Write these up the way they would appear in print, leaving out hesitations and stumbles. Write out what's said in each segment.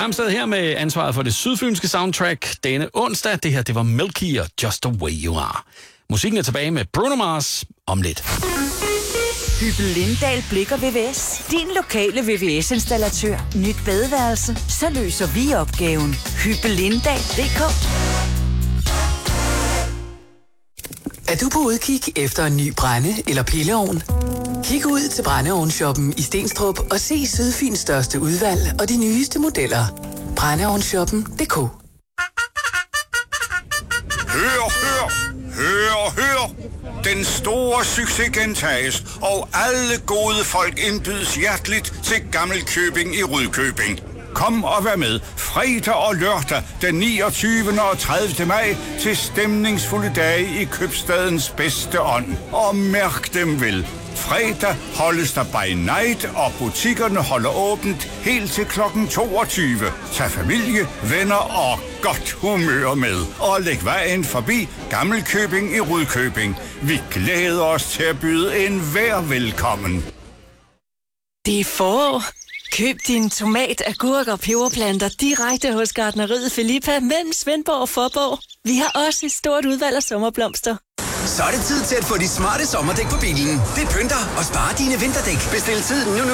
Darmstad her med ansvaret for det sydfynske soundtrack denne onsdag. Det her, det var Milky og Just the Way You Are. Musikken er tilbage med Bruno Mars om lidt. Hyppel Lindahl Blikker VVS. Din lokale VVS-installatør. Nyt badeværelse. Så løser vi opgaven. Hyppellindahl.dk. Er du på udkig efter en ny brænde- eller pilleovn? Kig ud til brændeovnsshoppen i Stenstrup og se Sydfyns største udvalg og de nyeste modeller. Brændeovnsshoppen.dk. Hør! Den store succes gentages, og alle gode folk indbydes hjerteligt til Gammelkøbing i Rudkøbing. Kom og vær med fredag og lørdag den 29. og 30. maj til stemningsfulde dage i købstadens bedste ånd. Og mærk dem vel. Fredag holdes der by night, og butikkerne holder åbent helt til kl. 22. Tag familie, venner og godt humør med. Og læg vejen forbi Gammelkøbing i Rudkøbing. Vi glæder os til at byde enhver velkommen. Det er forår. Køb din tomat, agurk og peberplanter direkte hos Gartneriet Filippa mellem Svendborg og Fåborg. Vi har også et stort udvalg af sommerblomster. Så er det tid til at få de smarte sommerdæk på bilen. Det pynter og sparer dine vinterdæk. Bestil tid nu.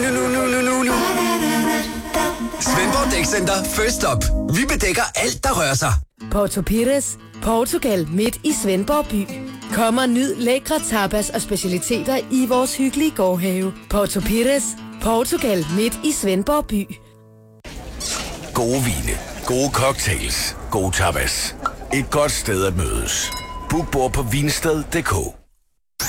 Svendborg Dækcenter. First stop. Vi bedækker alt, der rører sig. Porto Pires, Portugal midt i Svendborg by. Kom og nyd lækre tapas og specialiteter i vores hyggelige gårdhave. Porto Pires, Portugal midt i Svendborg by. Gode vine, gode cocktails, gode tapas. Et godt sted at mødes. Book bord på vinsted.dk.